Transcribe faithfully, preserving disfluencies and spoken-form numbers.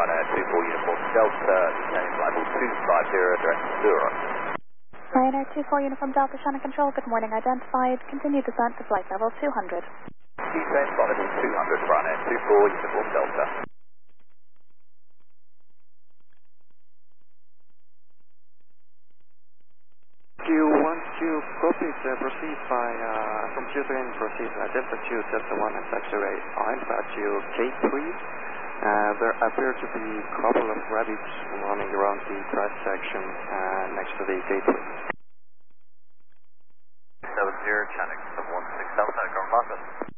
Ryanair two four Uniform Delta, descending flight level two five zero, direct to Zurich. Ryanair two four Uniform Delta, Shannon Control, good morning, identified. Continue descent to flight level two hundred. Descent flight level two hundred, Ryanair two four Uniform Delta. Q one Q copies, uh, proceed by, uh, from Q three and proceed, uh, Delta two, Delta one and taxi rate Alpha to gate three. Uh, there appear to be a couple of rabbits running around the grass section uh, next to the gate three. seven zero, Channing, one six Delta, Grand Market.